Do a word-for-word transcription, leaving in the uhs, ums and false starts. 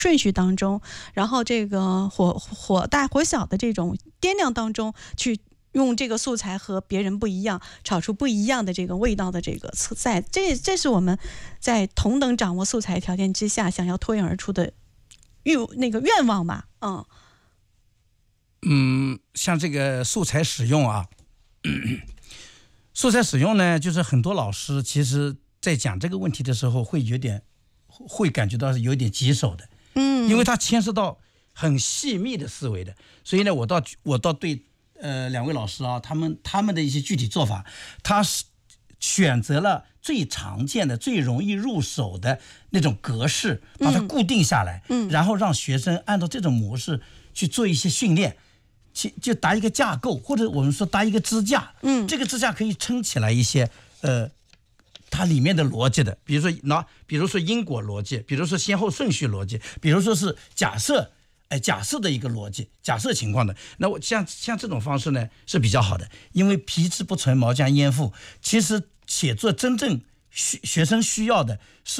顺序当中，然后这个火火大火小的这种掂量当中去用这个素材和别人不一样，炒出不一样的这个味道的这个菜，这这是我们在同等掌握素材条件之下想要脱颖而出的欲那个愿望嘛。嗯嗯，像这个素材使用啊，素材使用呢，就是很多老师其实在讲这个问题的时候会有点会感觉到是有点棘手的。 嗯， 因为它牵涉到很细密的思维的，所以呢，我倒我倒对呃两位老师啊，他们他们的一些具体做法，他是选择了最常见的、最容易入手的那种格式，把它固定下来，嗯，然后让学生按照这种模式去做一些训练，去就搭一个架构，或者我们说搭一个支架，嗯，这个支架可以撑起来一些呃。它里面的逻辑的，比如说拿，比如说因果逻辑，比如说先后顺序逻辑，比如说是假设，哎，假设的一个逻辑，假设情况的，那我像像这种方式呢是比较好的，因为皮之不存，毛将焉附。其实写作真正学学生需要的是。